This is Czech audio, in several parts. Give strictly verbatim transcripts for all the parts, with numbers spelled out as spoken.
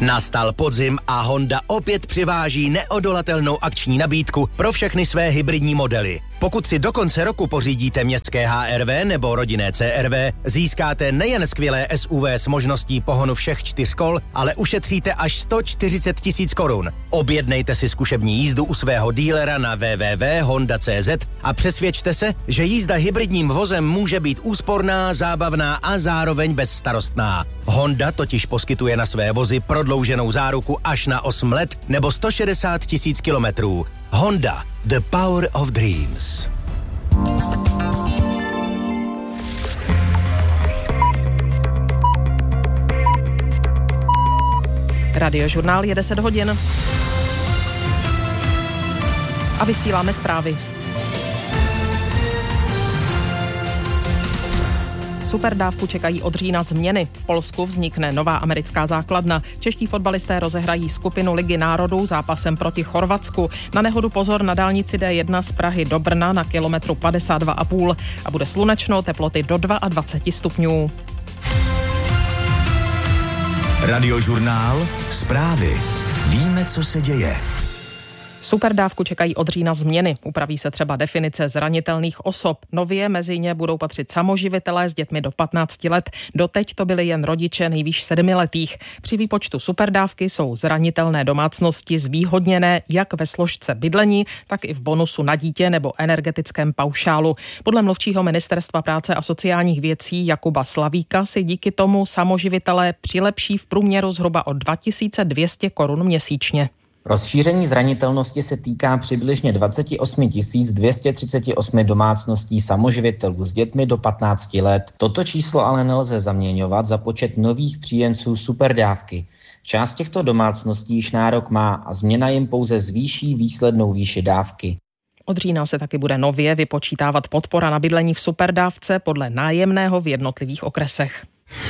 Nastal podzim a Honda opět přiváží neodolatelnou akční nabídku pro všechny své hybridní modely. Pokud si do konce roku pořídíte městské H R V nebo rodinné C R V, získáte nejen skvělé S U V s možností pohonu všech čtyř kol, ale ušetříte až sto čtyřicet tisíc korun. Objednejte si zkušební jízdu u svého dílera na w w w tečka honda tečka c z a přesvědčte se, že jízda hybridním vozem může být úsporná, zábavná a zároveň bezstarostná. Honda totiž poskytuje na své vozy prodlouženou záruku až na osm let nebo sto šedesát tisíc kilometrů. Honda, the power of dreams. Radiožurnál je deset hodin. A vysíláme zprávy. Superdávku čekají od října změny. V Polsku vznikne nová americká základna. Čeští fotbalisté rozehrají skupinu Ligy národů zápasem proti Chorvatsku. Na nehodu pozor na dálnici D jedna z Prahy do Brna na kilometru padesát dva a půl. A bude slunečno, teploty do dvacet dva stupňů. Radiožurnál, zprávy. Víme, co se děje. Superdávku čekají od října změny. Upraví se třeba definice zranitelných osob. Nově mezi ně budou patřit samoživitelé s dětmi do patnácti let. Doteď to byli jen rodiče nejvýš sedmiletých. Při výpočtu superdávky jsou zranitelné domácnosti zvýhodněné jak ve složce bydlení, tak i v bonusu na dítě nebo energetickém paušálu. Podle mluvčího Ministerstva práce a sociálních věcí Jakuba Slavíka si díky tomu samoživitelé přilepší v průměru zhruba o dva tisíce dvě stě korun měsíčně. Rozšíření zranitelnosti se týká přibližně dvacet osm tisíc dvě stě třicet osm domácností samoživitelů s dětmi do patnácti let. Toto číslo ale nelze zaměňovat za počet nových příjemců superdávky. Část těchto domácností již nárok má a změna jim pouze zvýší výslednou výši dávky. Od října se taky bude nově vypočítávat podpora na bydlení v superdávce podle nájemného v jednotlivých okresech.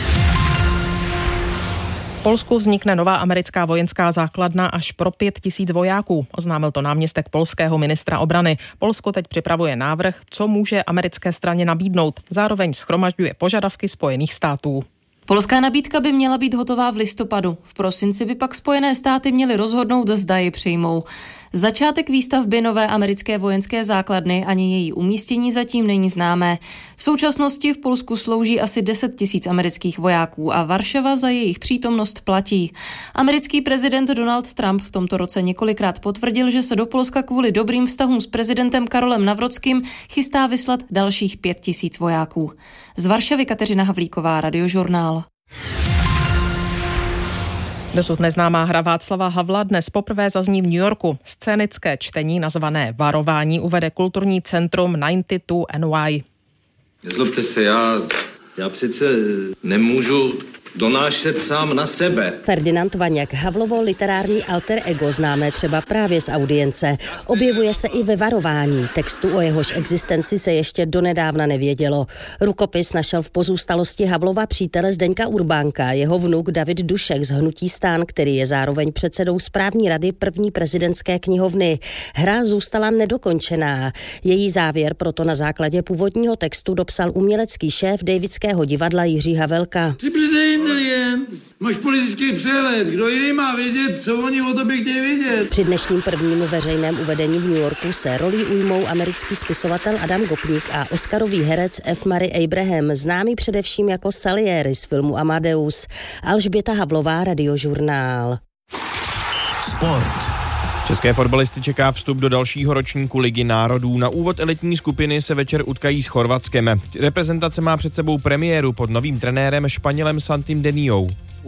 V Polsku vznikne nová americká vojenská základna až pro pět tisíc vojáků. Oznámil to náměstek polského ministra obrany. Polsko teď připravuje návrh, co může americké straně nabídnout. Zároveň shromažďuje požadavky Spojených států. Polská nabídka by měla být hotová v listopadu. V prosinci by pak Spojené státy měly rozhodnout, zda ji přijmou. Začátek výstavby nové americké vojenské základny ani její umístění zatím není známé. V současnosti v Polsku slouží asi deset tisíc amerických vojáků a Varšava za jejich přítomnost platí. Americký prezident Donald Trump v tomto roce několikrát potvrdil, že se do Polska kvůli dobrým vztahům s prezidentem Karolem Nawrockim chystá vyslat dalších pět tisíc vojáků. Z Varšavy Kateřina Havlíková, Radiožurnál. Dosud neznámá hra Václava Havla dnes poprvé zazní v New Yorku. Scénické čtení nazvané Varování uvede kulturní centrum devadesát dva N Y. Nezlobte se, já, já přece nemůžu donášet sám na sebe. Ferdinand Vaňák, Havlovo literární alter ego, známé třeba právě z Audience, objevuje se i ve Varování. Textu, o jehož existenci se ještě donedávna nevědělo. Rukopis našel v pozůstalosti Havlova přítele Zdeňka Urbánka, jeho vnuk David Dušek z hnutí STAN, který je zároveň předsedou správní rady první prezidentské knihovny. Hra zůstala nedokončená. Její závěr proto na základě původního textu dopsal umělecký šéf Davidského divadla Jiří Havelka. Máš politický přehled, kdo jiný má vědět, co oni o tobě chtějí vědět. Při dnešním prvním veřejném uvedení v New Yorku se rolí ujmou americký spisovatel Adam Gopnik a oscarový herec F. Murray Abraham, známý především jako Salieri z filmu Amadeus. Alžběta Havlová, Radiožurnál. Sport. České fotbalisty čeká vstup do dalšího ročníku Ligy národů. Na úvod elitní skupiny se večer utkají s Chorvatskem. Reprezentace má před sebou premiéru pod novým trenérem Španělem Santim Deniou.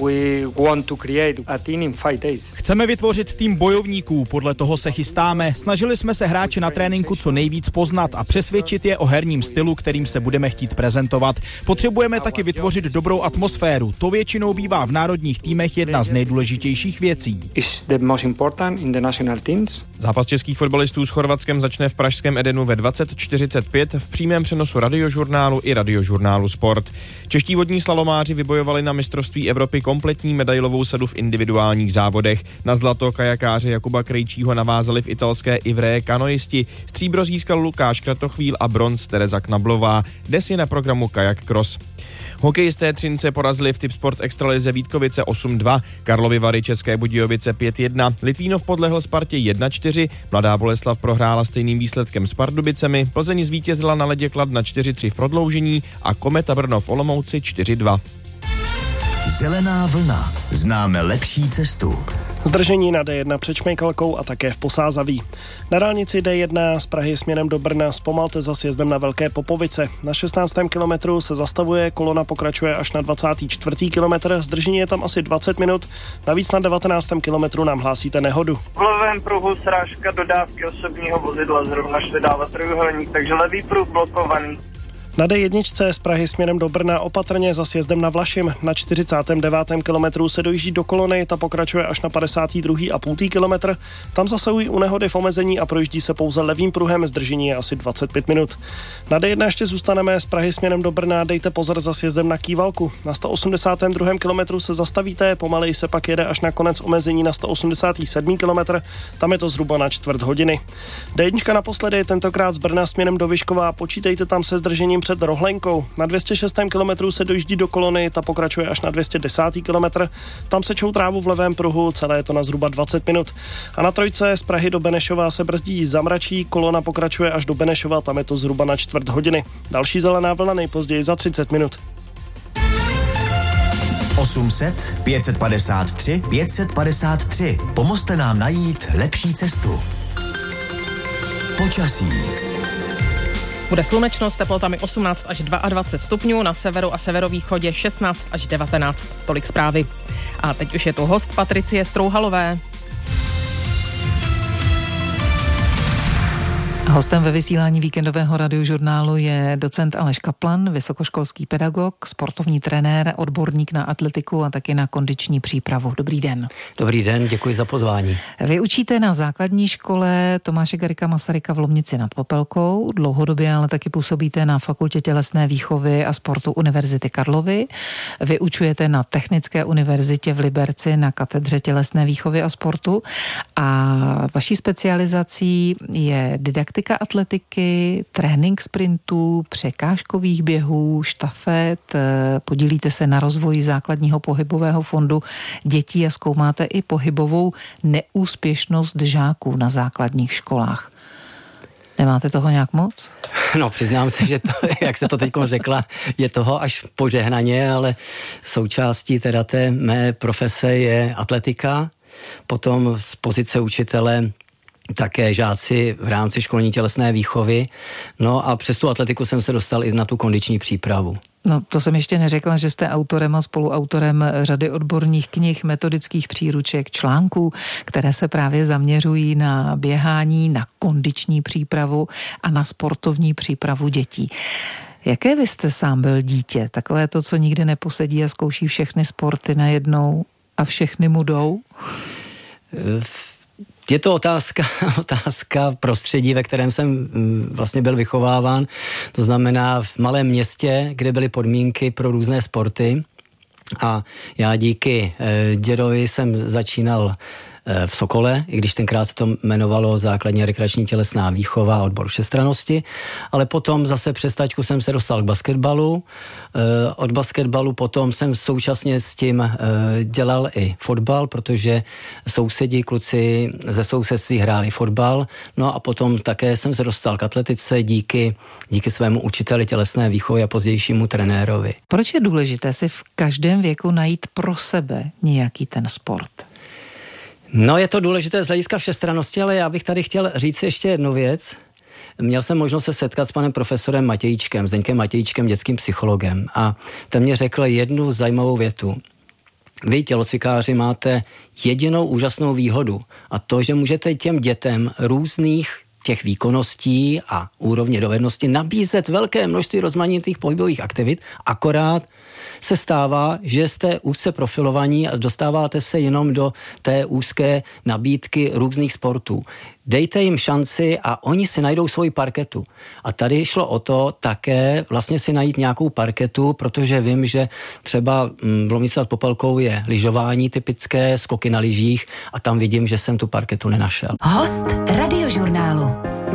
Chceme vytvořit tým bojovníků, podle toho se chystáme. Snažili jsme se hráče na tréninku co nejvíc poznat a přesvědčit je o herním stylu, kterým se budeme chtít prezentovat. Potřebujeme taky vytvořit dobrou atmosféru. To většinou bývá v národních týmech jedna z nejdůležitějších věcí. Zápas českých fotbalistů s Chorvatskem začne v pražském Edenu ve dvacet čtyřicet pět v přímém přenosu Radiožurnálu i Radiožurnálu Sport. Čeští vodní slalomáři vybojovali na mistrovství Evropy kompletní medailovou sadu v individuálních závodech. Na zlato kajakáře Jakuba Krejčího navázali v italské Ivrea kanoisti. Stříbro získal Lukáš Kratochvíl a bronz Tereza Knablová. Dnes je na programu kajak cross. Hokejisté Třince porazili v Tipsport extralize Vítkovice osm dva, Karlovy Vary České Budějovice pět jedna, Litvínov podlehl Spartě jedna čtyři, Mladá Boleslav prohrála stejným výsledkem s Pardubicemi, Plzeň zvítězila na ledě Kladna čtyři tři v prodloužení a Kometa Brno v Olomouci čtyři dva. Zelená vlna. Známe lepší cestu. Zdržení na D jedna před Šmejkalkou a také v Posázaví. Na dálnici D jedna z Prahy směrem do Brna zpomalte za sjezdem na Velké Popovice. Na šestnáctém kilometru se zastavuje, kolona pokračuje až na dvacátém čtvrtém kilometr, zdržení je tam asi dvacet minut, navíc na devatenáctém kilometru nám hlásíte nehodu. V levém pruhu srážka dodávky osobního vozidla, zrovna šli dávat trojúhelník, takže levý pruh blokovaný. Na D jedna z Prahy směrem do Brna opatrně za sjezdem na Vlašim. Na čtyřicátém devátém kilometru se dojíždí do kolony, ta pokračuje až na padesátém druhém a půl kilometr. Tam zasahují u nehody v omezení a projíždí se pouze levým pruhem, zdržení je asi dvacet pět minut. Na D jedna ještě zůstaneme, z Prahy směrem do Brna dejte pozor za sjezdem na Kývalku. Na sto osmdesátém druhém kilometru se zastavíte, pomaleji se pak jede až na konec omezení na sto osmdesátém sedmém kilometr, tam je to zhruba na čtvrt hodiny. D jedna naposledy, tentokrát z Brna směrem do Vyškova, počítejte tam se zdržením před Rohlenkou. Na dvě stě šestém kilometru se dojíždí do kolony, ta pokračuje až na dvě stě desátém kilometr. Tam sečou trávu v levém pruhu, celé je to na zhruba dvacet minut. A na trojce z Prahy do Benešova se brzdí Zamračí, kolona pokračuje až do Benešova, tam je to zhruba na čtvrt hodiny. Další zelená vlna nejpozději za třicet minut. osm set, pět set padesát tři, pět set padesát tři. Pomozte nám najít lepší cestu. Počasí. Bude slunečno s teplotami osmnáct až dvacet dva stupňů, na severu a severovýchodě šestnáct až devatenáct. Tolik zprávy. A teď už je tu host Patricie Strouhalové. Hostem ve vysílání víkendového radiožurnálu je docent Aleš Kaplan, vysokoškolský pedagog, sportovní trenér, odborník na atletiku a taky na kondiční přípravu. Dobrý den. Dobrý den, děkuji za pozvání. Vy učíte na základní škole Tomáše Garrigua Masaryka v Lomnici nad Popelkou, dlouhodobě ale taky působíte na Fakultě tělesné výchovy a sportu Univerzity Karlovy. Vyučujete na Technické univerzitě v Liberci na katedře tělesné výchovy a sportu a vaší specializací je didaktika atletiky, trénink sprintů, překážkových běhů, štafet, podílíte se na rozvoji základního pohybového fondu dětí a zkoumáte i pohybovou neúspěšnost žáků na základních školách. Nemáte toho nějak moc? No, přiznám se, že to, jak se to teď řekla, je toho až požehnaně, ale součástí teda té mé profese je atletika, potom z pozice učitele také žáci v rámci školní tělesné výchovy. No a přes tu atletiku jsem se dostal i na tu kondiční přípravu. No, to jsem ještě neřekla, že jste autorem a spoluautorem řady odborných knih, metodických příruček, článků, které se právě zaměřují na běhání, na kondiční přípravu a na sportovní přípravu dětí. Jaké vy jste sám byl dítě? Takové to, co nikdy neposedí a zkouší všechny sporty najednou a všechny mu jdou? Je to otázka, otázka prostředí, ve kterém jsem vlastně byl vychováván. To znamená v malém městě, kde byly podmínky pro různé sporty. A já díky eh, dědovi jsem začínal v Sokole, i když tenkrát se to jmenovalo základní rekreační tělesná výchova a odbor všestrannosti, ale potom zase přes taťku jsem se dostal k basketbalu. Od basketbalu potom jsem současně s tím dělal i fotbal, protože sousedí, kluci ze sousedství hráli fotbal, no a potom také jsem se dostal k atletice díky, díky svému učiteli tělesné výchovy a pozdějšímu trenérovi. Proč je důležité si v každém věku najít pro sebe nějaký ten sport? No, je to důležité z hlediska všestrannosti, ale já bych tady chtěl říct ještě jednu věc. Měl jsem možnost se setkat s panem profesorem Matějíčkem, Zdeňkem Matějíčkem, dětským psychologem, a ten mě řekl jednu zajímavou větu. Vy, tělocvikáři, máte jedinou úžasnou výhodu, a to, že můžete těm dětem různých těch výkonností a úrovně dovednosti nabízet velké množství rozmanitých pohybových aktivit, akorát se stává, že jste úzce profilovaní a dostáváte se jenom do té úzké nabídky různých sportů. Dejte jim šanci a oni si najdou svoji parketu. A tady šlo o to také vlastně si najít nějakou parketu, protože vím, že třeba v Lomnici nad Popelkou je lyžování typické, skoky na lyžích a tam vidím, že jsem tu parketu nenašel. Host Radiožurnálu.